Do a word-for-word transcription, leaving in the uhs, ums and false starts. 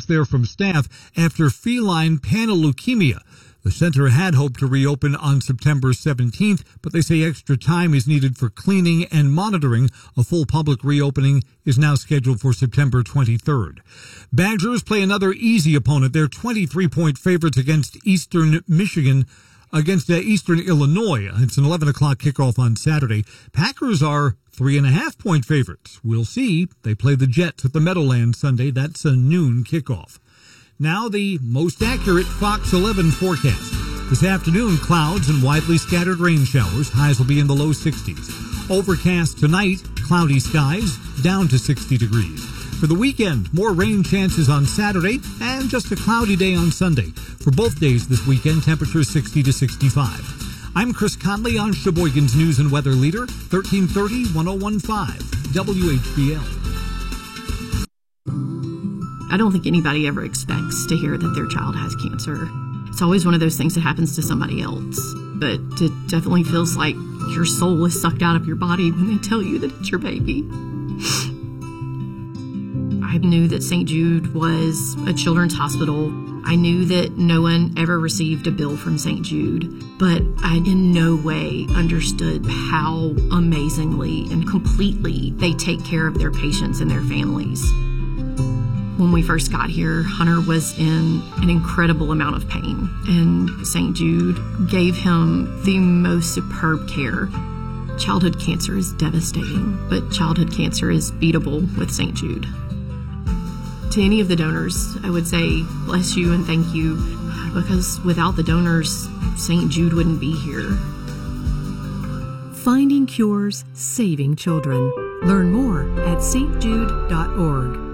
response there from staff after feline panleukemia. The center had hoped to reopen on September seventeenth, but they say extra time is needed for cleaning and monitoring. A full public reopening is now scheduled for September twenty-third. Badgers play another easy opponent. They're twenty-three point favorites against Eastern Michigan, against uh, Eastern Illinois. It's an eleven o'clock kickoff on Saturday. Packers are three and a half point favorites. We'll see. They play the Jets at the Meadowlands Sunday. That's a noon kickoff. Now the most accurate Fox eleven forecast. This afternoon, clouds and widely scattered rain showers. Highs will be in the low sixties. Overcast tonight, cloudy skies, down to sixty degrees. For the weekend, more rain chances on Saturday and just a cloudy day on Sunday. For both days this weekend, temperatures sixty to sixty-five. I'm Chris Conley on Sheboygan's News and Weather Leader, thirteen thirty, ten fifteen, W H B L. I don't think anybody ever expects to hear that their child has cancer. It's always one of those things that happens to somebody else. But it definitely feels like your soul is sucked out of your body when they tell you that it's your baby. I knew that Saint Jude was a children's hospital. I knew that no one ever received a bill from Saint Jude, but I in no way understood how amazingly and completely they take care of their patients and their families. When we first got here, Hunter was in an incredible amount of pain, and Saint Jude gave him the most superb care. Childhood cancer is devastating, but childhood cancer is beatable with Saint Jude. To any of the donors, I would say bless you and thank you, because without the donors, Saint Jude wouldn't be here. Finding cures, saving children. Learn more at s t jude dot org.